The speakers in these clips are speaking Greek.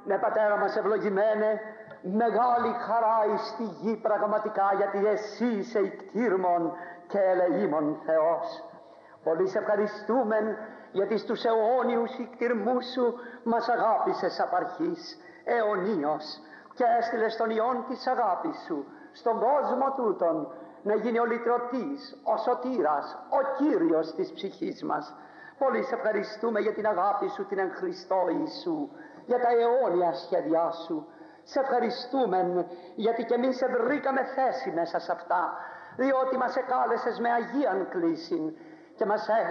Ναι, Πατέρα μας ευλογημένε, μεγάλη χαρά εις τη γη πραγματικά, γιατί εσύ είσαι ικτήρμον και ελεήμον Θεός. Πολύ σε ευχαριστούμε, γιατί στους αιώνιους ικτυρμούς σου μας αγάπησες απ' αρχής, αιωνίως, και έστειλες τον Υιόν της αγάπης σου στον κόσμο τούτον, να γίνει ο λυτρωτής, ο σωτήρας, ο Κύριος της ψυχής μας. Πολύ σε ευχαριστούμε για την αγάπη σου την εν Χριστώ Ιησού, για τα αιώνια σχέδιά σου. Σε ευχαριστούμε γιατί και εμείς βρήκαμε θέση μέσα σε αυτά, διότι μας εκάλεσες με αγίαν κλήσιν και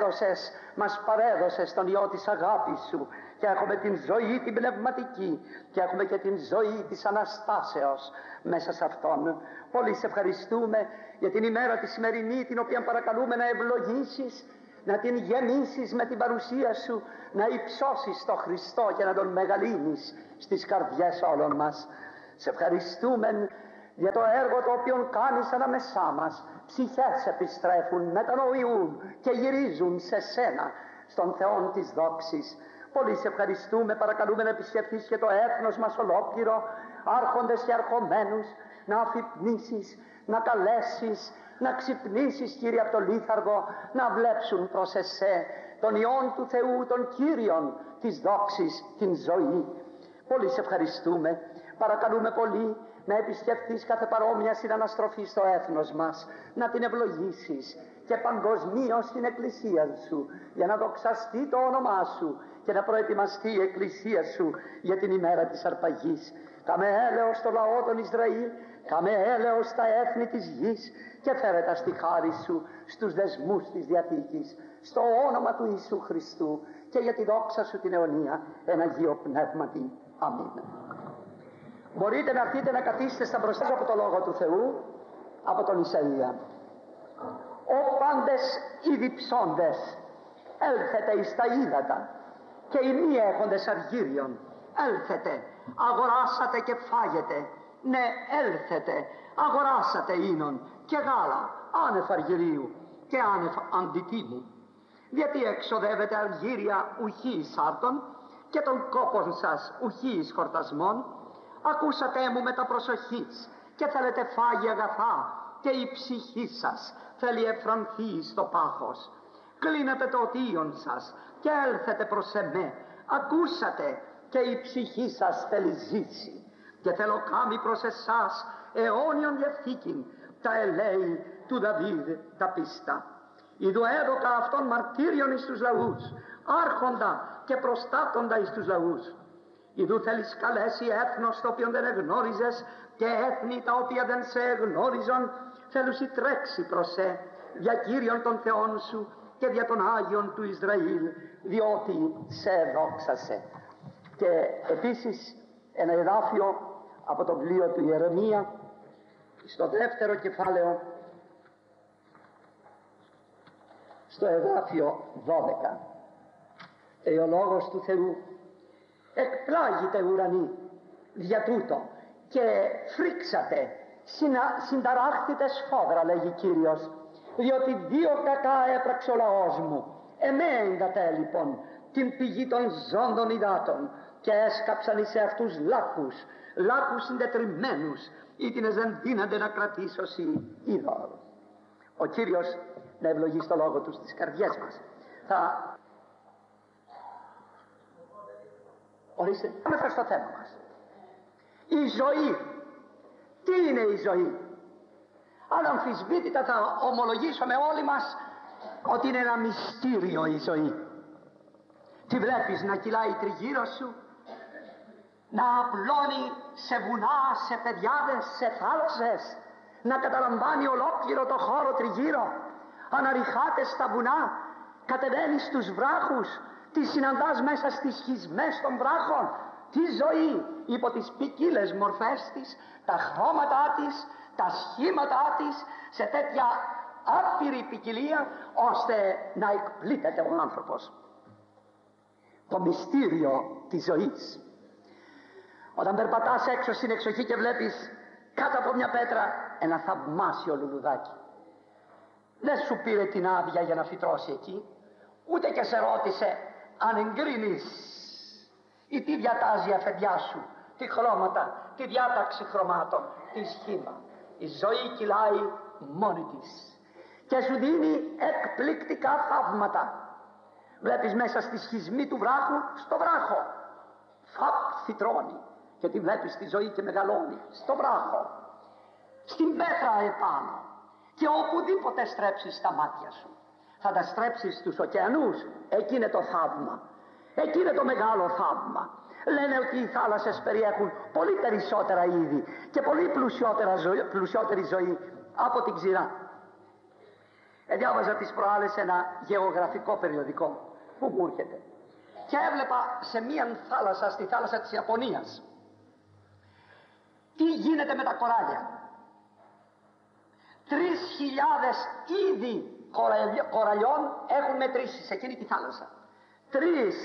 μας παρέδωσες τον Υιό της αγάπης σου, και έχουμε την ζωή την πνευματική και έχουμε και την ζωή της Αναστάσεως μέσα σε αυτόν. Πολύ σε ευχαριστούμε για την ημέρα τη σημερινή, την οποία παρακαλούμε να ευλογήσεις, να την γεμίσεις με την παρουσία σου, να υψώσεις τον Χριστό και να τον μεγαλύνεις στις καρδιές όλων μας. Σε ευχαριστούμε για το έργο το οποίο κάνεις ανάμεσά μας. Ψυχές επιστρέφουν, μετανοούν και γυρίζουν σε σένα, στον Θεόν της δόξης. Πολύ σε ευχαριστούμε, παρακαλούμε να επισκεφθείς και το έθνος μας ολόκληρο, άρχοντες και αρχομένους, να αφυπνήσεις, να καλέσεις, να ξυπνήσεις, Κύριε, από το λίθαργο, να βλέψουν προς εσέ τον Υιόν του Θεού, τον Κύριον της δόξης, την ζωή. Πολύ σε ευχαριστούμε, παρακαλούμε πολύ να επισκεφθείς κάθε παρόμοια συναναστροφή στο έθνος μας, να την ευλογήσεις και παγκοσμίως την εκκλησία σου, για να δοξαστεί το όνομά σου και να προετοιμαστεί η εκκλησία σου για την ημέρα της αρπαγής. Κάμε έλεος στο λαό των Ισραήλ, κάμε έλεος στα έθνη της γης και φέρε τα στη χάρη σου στους δεσμούς της Διαθήκης, στο όνομα του Ιησού Χριστού και για τη δόξα σου την αιωνία, εν Αγίο Πνεύματι. Αμήν. Μπορείτε να έρθετε να καθίσετε στα μπροστά από το Λόγο του Θεού, από τον Ισαΐα. «Ο πάντες οι διψώντες, έλθετε εις τα ύδατα, και οι μη έχοντες αργύριον, έλθετε, αγοράσατε και φάγετε. Ναι, έλθετε, αγοράσατε ίνον και γάλα, άνευ αργυρίου και άνευ αντιτίμου. Γιατί εξοδεύετε αργύρια ουχή σάρτων και των κόπων σας ουχή χορτασμών. Ακούσατε μου με τα προσοχής και θέλετε φάγει αγαθά, και η ψυχή σας θέλει εφρανθεί στο πάχος. Κλείνετε το οτίον σας και έλθετε προς εμέ. Ακούσατε και η ψυχή σας θέλει ζήσει. Και θέλω κάμει προς εσάς αιώνιον διαθήκην, τα ελέη του Δαβίδ τα πίστα. Ιδού έδωκα αυτόν μαρτύριον εις τους λαούς, άρχοντα και προστάτοντα εις τους λαούς. Ιδού θέλεις καλέσει έθνος το οποίο δεν εγνώριζες, και έθνη τα οποία δεν σε εγνώριζον θέλουσι τρέξει προς σε, για Κύριον των Θεών σου και για τον Άγιον του Ισραήλ, διότι σε δόξασε». Και επίσης ένα εδάφιο από το βιβλίο του Ιερεμία, στο δεύτερο κεφάλαιο, στο εδάφιο 12. Ο Λόγος του Θεού: «Εκπλάγητε ουρανοί δια τούτο και φρίξατε, συνταράχθητε σφόδρα, λέγει Κύριος, διότι δύο κακά έπραξε ο λαός μου. Εμέ εγκατέλειπον την πηγή των ζώντων υδάτων και έσκαψαν εις αυτούς λάκους συντετριμμένους, ήτινες δεν δύνανται να κρατήσωσι είδωρ». Ο Κύριος να ευλογεί στο λόγο του στις καρδιές μας. Ορίστε, πάμε στο θέμα μας. Η ζωή. Τι είναι η ζωή? Αναμφισβήτητα θα ομολογήσουμε όλοι μας ότι είναι ένα μυστήριο η ζωή. Τη βλέπεις να κυλάει τριγύρω σου, να απλώνει σε βουνά, σε πεδιάδες, σε θάλασσες, να καταλαμβάνει ολόκληρο το χώρο τριγύρω, αναρριχάται στα βουνά, κατεβαίνει στους βράχους, τη συναντάς μέσα στις σχισμές των βράχων. Τη ζωή υπό τις ποικίλες μορφές της, τα χρώματά της, τα σχήματά της, σε τέτοια άπειρη ποικιλία, ώστε να εκπλήττεται ο άνθρωπος. Το μυστήριο της ζωής. Όταν περπατάς έξω στην εξοχή και βλέπεις κάτω από μια πέτρα ένα θαυμάσιο λουλουδάκι, δεν σου πήρε την άδεια για να φυτρώσει εκεί, ούτε και σε ρώτησε αν εγκρίνεις Ή τι διατάζει η αφεντιά σου, τι χρώματα, τι διάταξη χρωμάτων, τι σχήμα. Η ζωή κυλάει μόνη της και σου δίνει εκπληκτικά θαύματα. Βλέπεις μέσα στη σχισμή του βράχου, στο βράχο φυτρώνει, και τη βλέπεις στη ζωή και μεγαλώνει στο βράχο, στην πέτρα επάνω. Και οπουδήποτε στρέψεις τα μάτια σου, θα τα στρέψεις στους ωκεανούς. Εκεί είναι το θαύμα, εκεί είναι το μεγάλο θαύμα. Λένε ότι οι θάλασσες περιέχουν πολύ περισσότερα είδη και πολύ πλουσιότερη ζωή από την ξηρά. Διάβαζα τις προάλλες ένα γεωγραφικό περιοδικό που μου έρχεται και έβλεπα σε μία θάλασσα, στη θάλασσα της Ιαπωνίας, τι γίνεται με τα κοράλια. 3.000 είδη κοραλιών έχουν μετρήσει σε εκείνη τη θάλασσα. 3.000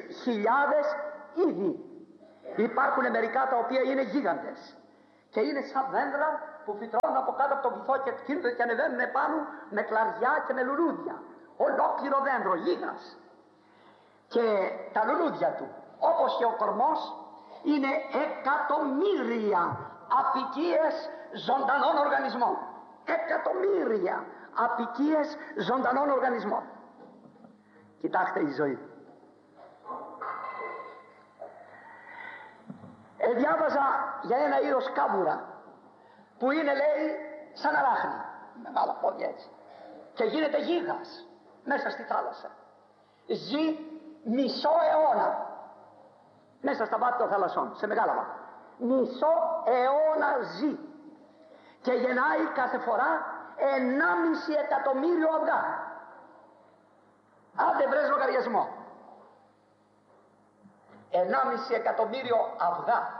είδη. Υπάρχουν μερικά τα οποία είναι γίγαντες και είναι σαν δέντρα που φυτρώνουν από κάτω από το βυθό και ανεβαίνουν επάνω με κλαριά και με λουλούδια. Ολόκληρο δέντρο, γίγας. Και τα λουλούδια του, όπως και ο κορμός, είναι εκατομμύρια αποικίες ζωντανών οργανισμών. Εκατομμύρια αποικίες ζωντανών οργανισμών. Κοιτάξτε η ζωή. Διάβαζα για ένα είδος κάβουρα που είναι, λέει, σαν αράχνη, μεγάλα πόδια έτσι, και γίνεται γίγας μέσα στη θάλασσα. Ζει μισό αιώνα μέσα στα βάθη των θαλασσών, σε μεγάλα βάθη. Μισό αιώνα ζει και γεννάει κάθε φορά 1,5 εκατομμύριο αυγά. Άντε βρες λογαριασμό. 1,5 εκατομμύριο αυγά.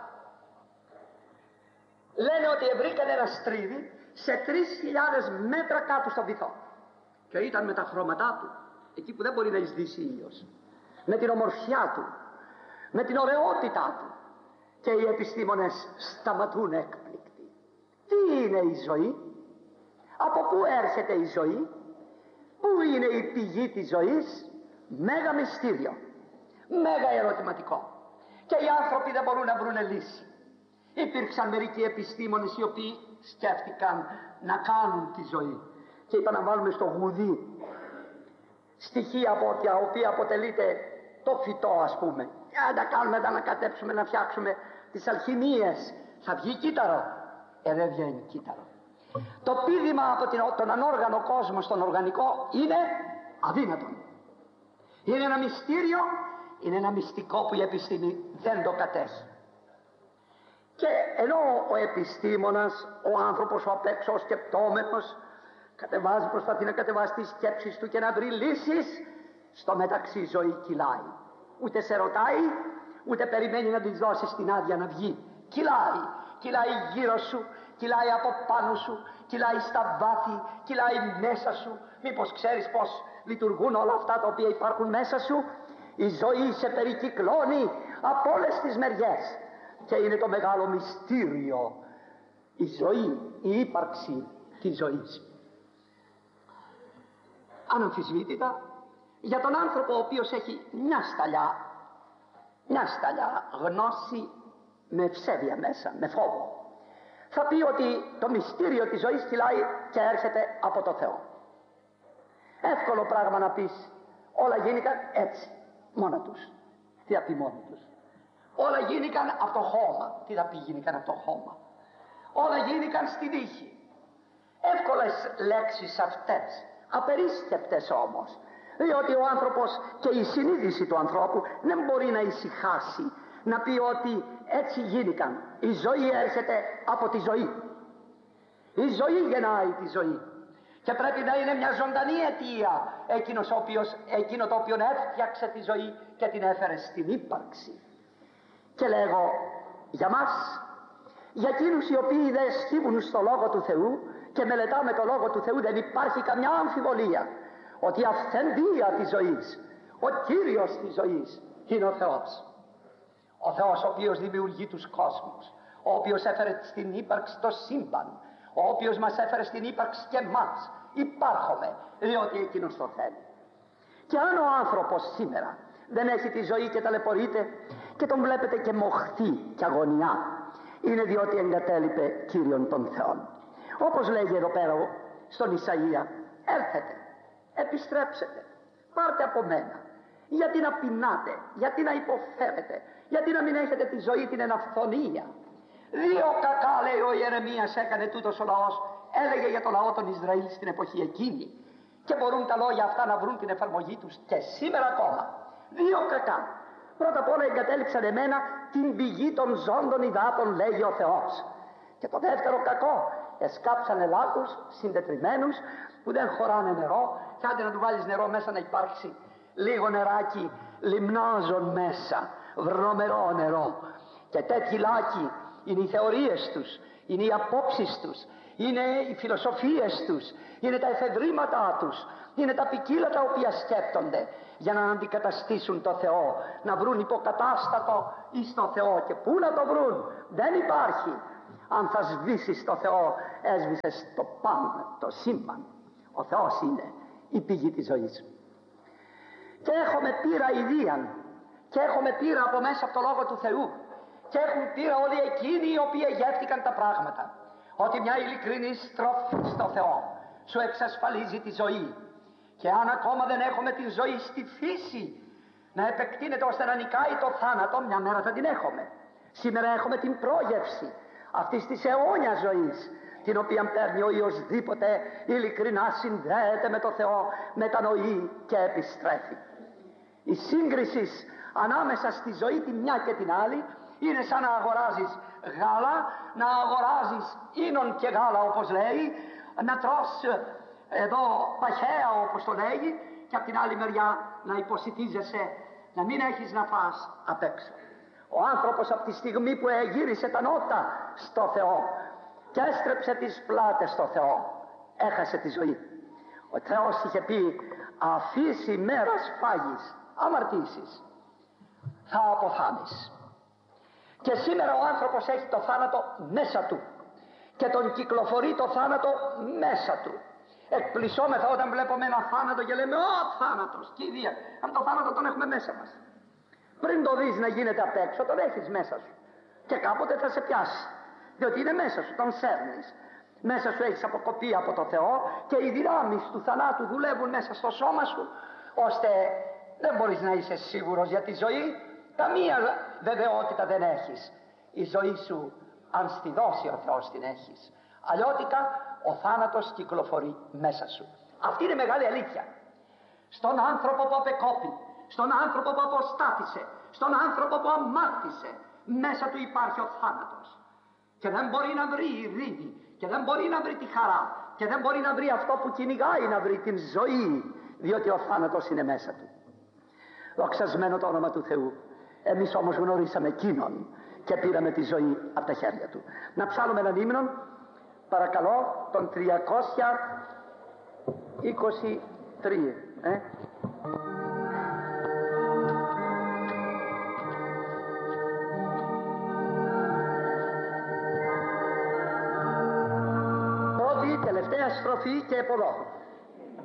Λένε ότι βρήκαν ένα στρίδι σε 3.000 μέτρα κάτω στο βυθό και ήταν με τα χρώματά του, εκεί που δεν μπορεί να εισδύσει ήλιος, με την ομορφιά του, με την ωραιότητά του, και οι επιστήμονες σταματούν έκπληκτοι. Τι είναι η ζωή, από πού έρχεται η ζωή, πού είναι η πηγή της ζωής? Μέγα μυστήριο, μέγα ερωτηματικό, και οι άνθρωποι δεν μπορούν να βρουν λύση. Υπήρξαν μερικοί επιστήμονες οι οποίοι σκέφτηκαν να κάνουν τη ζωή και είπαν να βάλουμε στο γουδί στοιχεία από τα οποία αποτελείται το φυτό, ας πούμε, να τα κάνουμε, να ανακατέψουμε, να φτιάξουμε τις αλχημίες. Θα βγει κύτταρο? Δεν βγαίνει κύτταρο. Το πήδημα από τον ανόργανο κόσμο στον οργανικό είναι αδύνατο. Είναι ένα μυστήριο, είναι ένα μυστικό που η επιστήμη δεν το κατέχει. Και ενώ ο επιστήμονας, ο άνθρωπος ο απ' έξω, ο σκεπτόμενος, προσπαθεί να κατεβάσει τις σκέψεις του και να βρει λύσεις, στο μεταξύ η ζωή κυλάει. Ούτε σε ρωτάει, ούτε περιμένει να της δώσεις την άδεια να βγει. Κυλάει, κυλάει γύρω σου, κυλάει από πάνω σου, κυλάει στα βάθη, κυλάει μέσα σου. Μήπως ξέρεις πως λειτουργούν όλα αυτά τα οποία υπάρχουν μέσα σου? Η ζωή σε περικυκλώνει από όλες τις μεριές και είναι το μεγάλο μυστήριο η ζωή, η ύπαρξη της ζωής. Αναμφισβήτητα, για τον άνθρωπο ο οποίος έχει μια σταλιά γνώση με ευσέβεια μέσα, με φόβο, θα πει ότι το μυστήριο της ζωής κυλάει και έρχεται από το Θεό. Εύκολο πράγμα να πεις, όλα γίνηκαν έτσι, μόνα τους. Τι θα πει μόνα τους? Όλα γίνηκαν από το χώμα. Τι θα πει γίνηκαν από το χώμα? Όλα γίνηκαν στη τύχη. Εύκολες λέξεις αυτές, απερίσκεπτες όμως, διότι ο άνθρωπος και η συνείδηση του ανθρώπου δεν μπορεί να ησυχάσει, να πει ότι έτσι γίνηκαν. Η ζωή έρχεται από τη ζωή. Η ζωή γεννάει τη ζωή και πρέπει να είναι μια ζωντανή αιτία εκείνο το οποίο έφτιαξε τη ζωή και την έφερε στην ύπαρξη. Και λέγω για μας, για εκείνους οι οποίοι δεν σκύβουν στο Λόγο του Θεού και μελετάμε το Λόγο του Θεού, δεν υπάρχει καμιά αμφιβολία ότι η αυθεντία της ζωής, ο Κύριος της ζωής είναι ο Θεός. Ο Θεός ο οποίος δημιουργεί τους κόσμους, ο οποίος έφερε στην ύπαρξη το σύμπαν, ο οποίος μας έφερε στην ύπαρξη και εμάς. Υπάρχουμε διότι εκείνος το θέλει. Και αν ο άνθρωπος σήμερα δεν έχει τη ζωή και ταλαιπωρείται και τον βλέπετε και μοχθή και αγωνιά, είναι διότι εγκατέλειπε Κύριον των Θεών. Όπως λέγει εδώ πέρα στον Ισαΐα, έρθετε, επιστρέψετε, πάρτε από μένα. Γιατί να πεινάτε, γιατί να υποφέρετε, γιατί να μην έχετε τη ζωή την εναυθονία. Δύο κακά, λέει ο Ιερεμίας, έκανε τούτος ο λαός. Έλεγε για το λαό των Ισραήλ στην εποχή εκείνη. Και μπορούν τα λόγια αυτά να βρουν την εφαρμογή τους και σήμερα ακόμα. Δύο κακά. Πρώτα απ' όλα εγκατέλειψαν εμένα την πηγή των ζώντων υδάτων, λέγει ο Θεός. Και το δεύτερο κακό, εσκάψανε λάκους συντετριμμένους που δεν χωράνε νερό, και άντε να του βάλεις νερό μέσα να υπάρξει λίγο νεράκι, λιμνάζουν μέσα, βρωμερό νερό. Και τέτοιοι λάκοι είναι οι θεωρίες τους, είναι οι απόψεις τους, είναι οι φιλοσοφίες τους, είναι τα εφεδρήματά τους, είναι τα ποικίλα τα οποία σκέπτονται για να αντικαταστήσουν το Θεό, να βρουν υποκατάστατο εις το Θεό. Και πού να το βρουν? Δεν υπάρχει. Αν θα σβήσεις το Θεό, έσβησες το πάνω, το σύμπαν. Ο Θεός είναι η πηγή της ζωής. Και έχουμε πείρα ιδίαν, και έχουμε πείρα από μέσα από το Λόγο του Θεού, και έχουν πείρα όλοι εκείνοι οι οποίοι γεύτηκαν τα πράγματα, ότι μια ειλικρινή στροφή στο Θεό σου εξασφαλίζει τη ζωή. Και αν ακόμα δεν έχουμε τη ζωή στη φύση να επεκτείνεται ώστε να νικάει το θάνατο, μια μέρα θα την έχουμε. Σήμερα έχουμε την πρόγευση αυτής της αιώνιας ζωής, την οποία παίρνει ο οποιοσδήποτε ειλικρινά συνδέεται με το Θεό, μετανοεί και επιστρέφει. Η σύγκριση ανάμεσα στη ζωή τη μια και την άλλη είναι σαν να αγοράζεις γάλα, να αγοράζεις ίνον και γάλα όπως λέει, να τρως εδώ παχαία όπως το λέγει, και από την άλλη μεριά να υποσιτίζεσαι να μην έχεις να φας απ' έξω. Ο άνθρωπος από τη στιγμή που εγύρισε τα νότα στο Θεό και έστρεψε τις πλάτες στο Θεό, έχασε τη ζωή. Ο Θεός είχε πει, αφήσει μέρας φάγεις, αμαρτήσεις, θα αποθάνεις. Και σήμερα ο άνθρωπος έχει το θάνατο μέσα του και τον κυκλοφορεί το θάνατο μέσα του. Εκπλησόμεθα όταν βλέπουμε ένα θάνατο και λέμε, «Ω, θάνατος, κηδεία». Αν το θάνατο τον έχουμε μέσα μας. Πριν το δεις να γίνεται απ' έξω, τον έχεις μέσα σου. Και κάποτε θα σε πιάσει. Διότι είναι μέσα σου, τον σέρνεις. Μέσα σου έχεις αποκοπεί από το Θεό και οι δυνάμεις του θανάτου δουλεύουν μέσα στο σώμα σου, ώστε δεν μπορείς να είσαι σίγουρος για τη ζωή. Καμία βεβαιότητα δεν έχεις. Η ζωή σου, αν στη δώσει ο Θεός, την έχεις. Αλλιώτικα ο θάνατος κυκλοφορεί μέσα σου. Αυτή είναι μεγάλη αλήθεια. Στον άνθρωπο που απεκόπη, στον άνθρωπο που αποστάθησε, στον άνθρωπο που αμάρτησε, μέσα του υπάρχει ο θάνατος. Και δεν μπορεί να βρει ειρήνη, και δεν μπορεί να βρει τη χαρά, και δεν μπορεί να βρει αυτό που κυνηγάει να βρει, την ζωή, διότι ο θάνατος είναι μέσα του. Δοξασμένο το όνομα του Θεού. Εμείς όμως γνωρίσαμε εκείνον και πήραμε τη ζωή από τα χέρια του. Να ψάλουμε έναν ύμνο, παρακαλώ, τον 323. Πρώτη, τελευταία στροφή και από εδώ.